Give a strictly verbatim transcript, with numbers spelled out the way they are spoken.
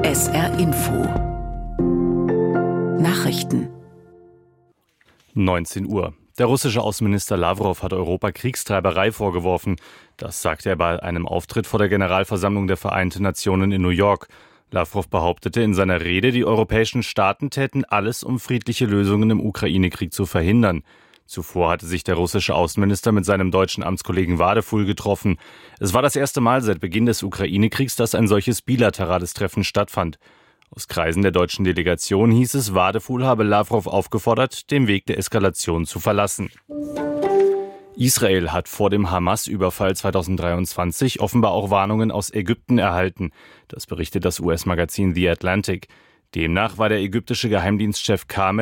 S R Info Nachrichten neunzehn Uhr. Der russische Außenminister Lawrow hat Europa Kriegstreiberei vorgeworfen. Das sagte er bei einem Auftritt vor der Generalversammlung der Vereinten Nationen in New York. Lawrow behauptete in seiner Rede, die europäischen Staaten täten alles, um friedliche Lösungen im Ukraine-Krieg zu verhindern. Zuvor hatte sich der russische Außenminister mit seinem deutschen Amtskollegen Wadefuhl getroffen. Es war das erste Mal seit Beginn des Ukraine-Kriegs, dass ein solches bilaterales Treffen stattfand. Aus Kreisen der deutschen Delegation hieß es, Wadefuhl habe Lawrow aufgefordert, den Weg der Eskalation zu verlassen. Israel hat vor dem Hamas-Überfall zweitausenddreiundzwanzig offenbar auch Warnungen aus Ägypten erhalten. Das berichtet das U S-Magazin The Atlantic. Demnach war der ägyptische Geheimdienstchef Kamel